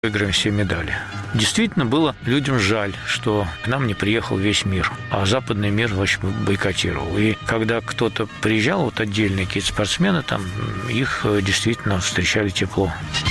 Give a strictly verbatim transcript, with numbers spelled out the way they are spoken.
выиграем все медали. Действительно было людям жаль, что к нам не приехал весь мир, а западный мир очень бойкотировал. И когда кто-то приезжал, вот отдельные какие-то спортсмены, там их действительно встречали тепло.